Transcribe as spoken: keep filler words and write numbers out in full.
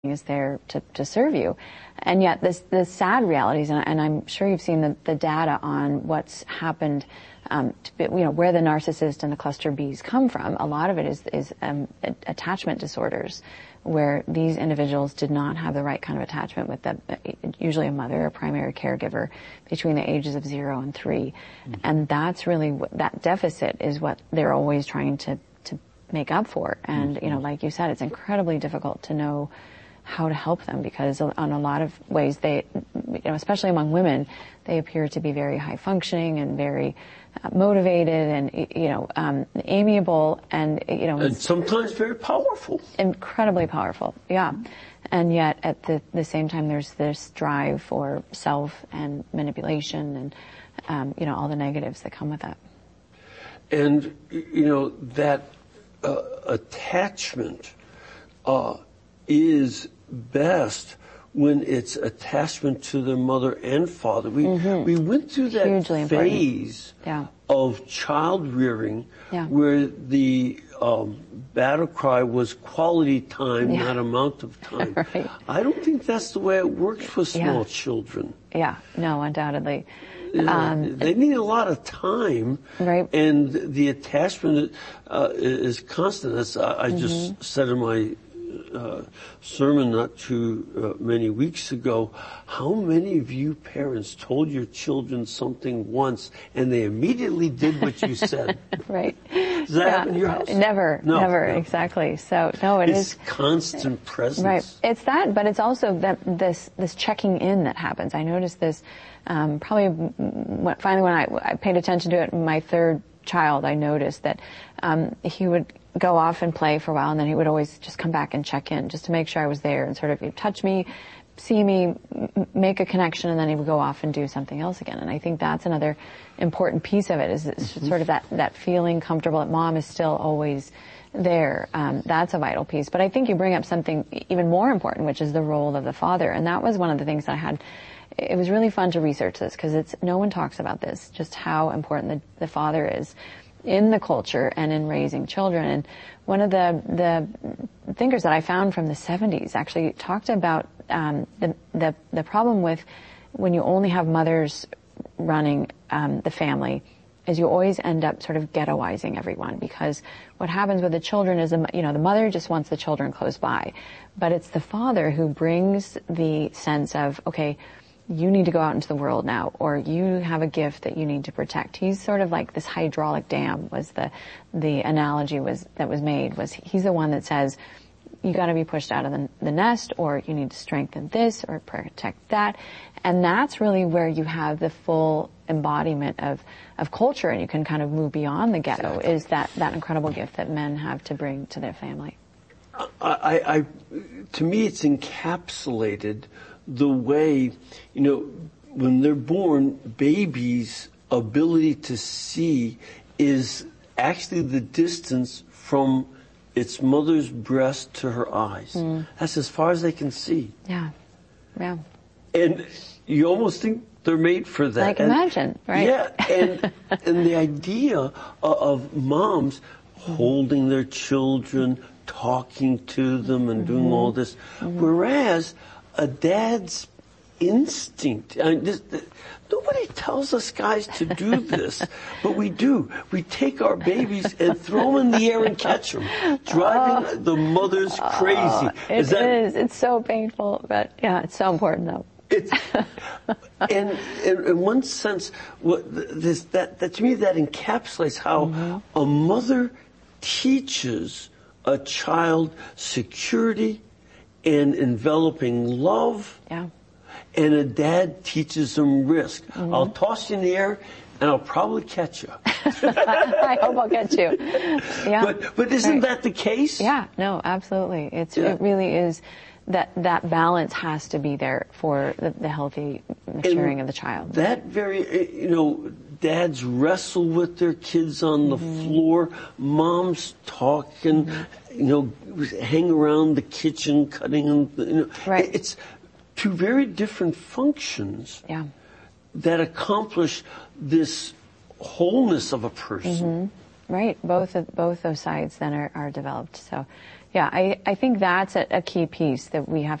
is there to, to serve you. And yet this, the sad realities, and, and I'm sure you've seen the, the data on what's happened, um, to be, you know, where the narcissist and the cluster Bs come from. A lot of it is, is um, attachment disorders, where these individuals did not have the right kind of attachment with the, usually a mother, a primary caregiver, between the ages of zero and three. Mm-hmm. And that's really, what, that deficit is what they're always trying to, to make up for. And, mm-hmm. you know, like you said, it's incredibly difficult to know how to help them, because on a lot of ways they, you know, especially among women, they appear to be very high functioning and very uh, motivated and, you know, um, amiable and, you know. And sometimes very powerful. Incredibly powerful, yeah. And yet at the, the same time there's this drive for self and manipulation and, um, you know, all the negatives that come with that. And, you know, that uh, attachment, uh, is best when it's attachment to their mother and father. We mm-hmm. we went through that Hugely phase yeah. of child rearing yeah. where the um, battle cry was quality time, yeah. not amount of time. Right. I don't think that's the way it works for small yeah. children. Yeah, no, undoubtedly. Um, they need a lot of time, right. and the attachment uh, is constant. As I, I mm-hmm. just said in my Uh, sermon not too uh, many weeks ago, how many of you parents told your children something once and they immediately did what you said? Right. Does that yeah. happen in your house? Never, no, never, no. exactly. So, no, it it's is. It's constant presence. Right. It's that, but it's also that this, this checking in that happens. I noticed this, um, probably when, finally when I, I paid attention to it, my third child, I noticed that, um, he would go off and play for a while, and then he would always just come back and check in just to make sure I was there and sort of he'd touch me, see me, m- make a connection, and then he would go off and do something else again. And I think that's another important piece of it, is mm-hmm. sort of that, that feeling comfortable that mom is still always there. Um, that's a vital piece. But I think you bring up something even more important, which is the role of the father. And that was one of the things that I had. It was really fun to research this, because it's, no one talks about this, just how important the, the father is in the culture and in raising children. And one of the the thinkers that I found from the seventies actually talked about um, the the the problem with when you only have mothers running um, the family is you always end up sort of ghettoizing everyone, because what happens with the children is, the, you know, the mother just wants the children close by, but it's the father who brings the sense of, okay, you need to go out into the world now, or you have a gift that you need to protect. He's sort of like this hydraulic dam, was the the analogy was that was made, was he's the one that says, you got to be pushed out of the, the nest, or you need to strengthen this or protect that. And that's really where you have the full embodiment of, of culture, and you can kind of move beyond the ghetto, exactly. is that, that incredible gift that men have to bring to their family. I, I, I to me, it's encapsulated the way, you know, when they're born, babies' ability to see is actually the distance from its mother's breast to her eyes. Mm. That's as far as they can see. Yeah, yeah. And you almost think they're made for that. Like, and, imagine, right? Yeah, and and the idea of, of moms mm-hmm. holding their children, talking to them, and mm-hmm. doing all this, mm-hmm. whereas a dad's instinct. I mean, this, this, nobody tells us guys to do this, but we do. We take our babies and throw them in the air and catch them, driving oh, the mothers crazy. Oh, it is, that, is. It's so painful, but yeah, it's so important though. It's, and, and in one sense, what this, that, that to me that encapsulates how mm-hmm. a mother teaches a child security and enveloping love, yeah. and a dad teaches them risk. Mm-hmm. I'll toss you in the air, and I'll probably catch you. I hope I'll catch you. Yeah. But but isn't right. that the case? Yeah. No. Absolutely. It's yeah. it really is. That that balance has to be there for the, the healthy maturing and of the child. That very, you know, dads wrestle with their kids on the mm-hmm. floor. Moms talk and, mm-hmm. you know, hang around the kitchen cutting them. You know, right. It's two very different functions yeah. that accomplish this wholeness of a person. Mm-hmm. Right. Both of, both those sides then are, are developed. So, Yeah, I, I think that's a, a key piece that we have